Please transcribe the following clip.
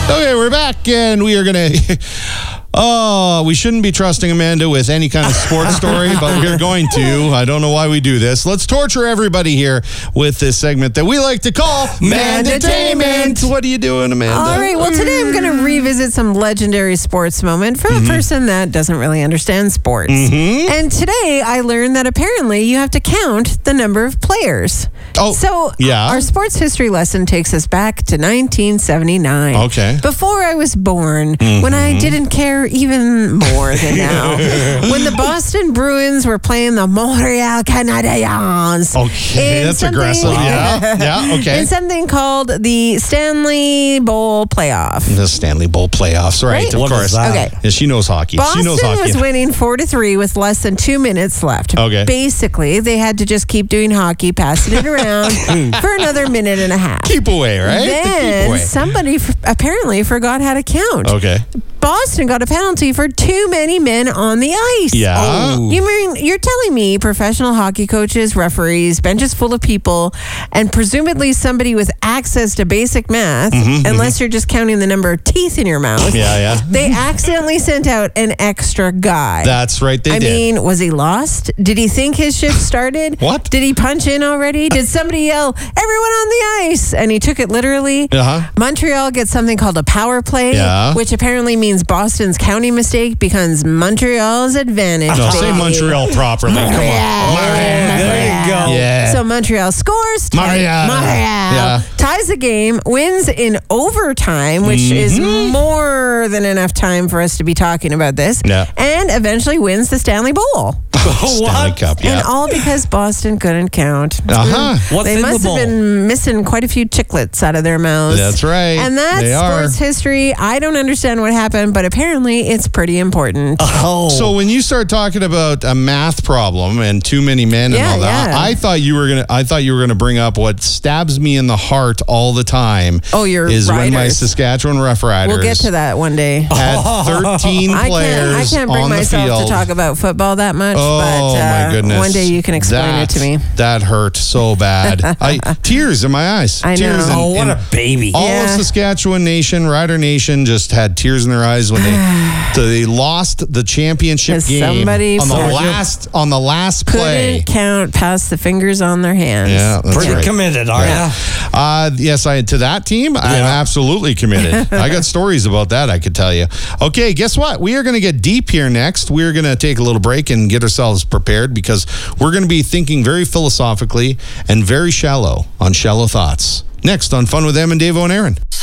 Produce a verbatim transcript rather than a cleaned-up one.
Okay, we're back, and we are going to... Oh, we shouldn't be trusting Amanda with any kind of sports story, but we're going to. I don't know why we do this. Let's torture everybody here with this segment that we like to call Mandatainment. What are you doing, Amanda? All right, well, today I'm going to revisit some legendary sports moment from mm-hmm. a person that doesn't really understand sports. Mm-hmm. And today I learned that apparently you have to count the number of players. Oh, so yeah. Our sports history lesson takes us back to nineteen seventy-nine. Okay. Before I was born, mm-hmm. when I didn't care even more than now. When the Boston Bruins were playing the Montreal Canadiens. Okay, that's aggressive. Yeah, yeah, okay. In something called the Stanley Bowl Playoff. The Stanley Bowl Playoffs, right? Right? Of What course. is that? Okay. Yeah, she knows hockey. Boston she knows hockey. was winning four to three with less than two minutes left. Okay. Basically, they had to just keep doing hockey, passing it around for another minute and a half. Keep away, right? Then keep away. somebody f- apparently forgot how to count. Okay. Boston got a penalty for too many men on the ice. Yeah. Oh. You mean you're telling me professional hockey coaches, referees, benches full of people, and presumably somebody with access to basic math, mm-hmm, unless mm-hmm. you're just counting the number of teeth in your mouth. Yeah, yeah. They accidentally sent out an extra guy. That's right, they I did. I mean, was he lost? Did he think his shift started? What? Did he punch in already? Did somebody yell, everyone on the ice? And he took it literally. Uh-huh. Montreal gets something called a power play, yeah. which apparently means Boston's counting mistake becomes Montreal's advantage. No, say Montreal properly. Come on. Montreal. There you go. Yeah. So Montreal scores. Montreal. Montreal. Yeah. Ties the game, wins in overtime, which mm-hmm. is more than enough time for us to be talking about this. Yeah. And eventually wins the Stanley Bowl. Stanley Cup, yeah. And all because Boston couldn't count. Uh-huh. Mm. What's they in must the have bowl? been missing quite a few chiclets out of their mouths. That's right. And that's They sports are. history. I don't understand what happened, but apparently it's pretty important. Oh. So when you start talking about a math problem and too many men and Yeah, all that, yeah. I thought you were gonna. I thought you were gonna bring up what stabs me in the heart all the time. Oh, your is when my Riders. Saskatchewan Rough Riders We'll get to that one day. had thirteen I players can't, I can't bring on the myself field. to talk about football that much, Oh but uh, my goodness! one day you can explain that, it to me. That hurt so bad. I tears in my eyes. I tears know. in- Oh, what in- a baby. All Yeah. of Saskatchewan Nation, Rider Nation, just had tears in their eyes when they so they lost the championship 'Cause game somebody on the forgot- last on the last play. Couldn't count past the fingers on their hands. Yeah, that's Pretty right. committed, are Yeah. you? Uh, yes, I to that team. I'm Yeah. absolutely committed. I got stories about that I could tell you. Okay, guess what? We are going to get deep here next. We're going to take a little break and get ourselves prepared because we're going to be thinking very philosophically and very shallow on shallow thoughts. Next on Fun with Em and Dave and Aaron.